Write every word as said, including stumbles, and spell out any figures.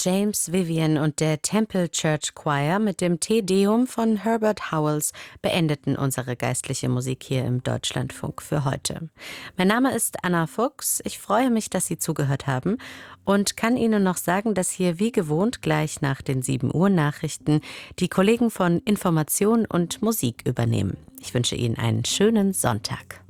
James Vivian und der Temple Church Choir mit dem Te Deum von Herbert Howells beendeten unsere geistliche Musik hier im Deutschlandfunk für heute. Mein Name ist Anna Fuchs. Ich freue mich, dass Sie zugehört haben und kann Ihnen noch sagen, dass hier wie gewohnt gleich nach den sieben Uhr Nachrichten die Kollegen von Information und Musik übernehmen. Ich wünsche Ihnen einen schönen Sonntag.